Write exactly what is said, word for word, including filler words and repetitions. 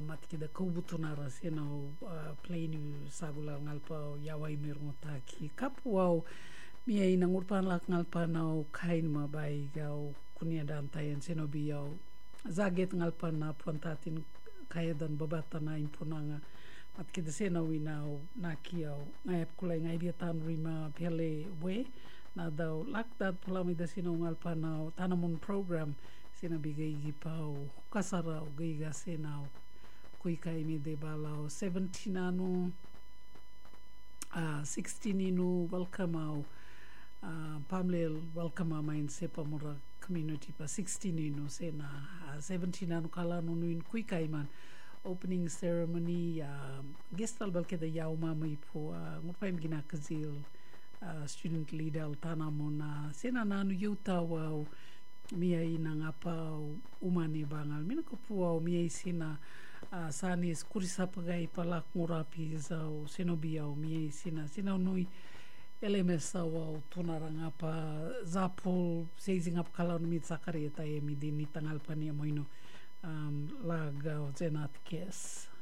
matki da kaubutunara sena o uh, plainu sagula ngalpa o yawai merngota ki kapu au mia ina ngurpan lak ngalpan au kain ma bai gau kunia dan tayan seno bi au zaget ngalpan na puantatin kaya dan babata na impunanga matki da sena wina au naki au ngayap kulai ngai dia tan rima pele we na dau lak dat pulami da sena ngalpan au tanamun program sena bi gai gipau kasara au gai ga sena au kui kai me de balau seventeen anu uh, sixteen inu welcome au uh, pamlel welcome au main sepa mura community pa sixteen inu sena uh, seventeen anu kala nu in kui kai man opening ceremony uh, gestal balke da yau mama ipo uh, ngurpaim gina kazil uh, student leader tanamona sena nanu yuta wau mia ina ngapa umane bangal mina kopu au mia isina uh, sanis kurisapagai palak ngurapi zau senobi au mia isina sina nui elemes au tunara ngapa zapul seizing up kalau mit sakari eta emi dini tangal pania moino um, laga o zenat kes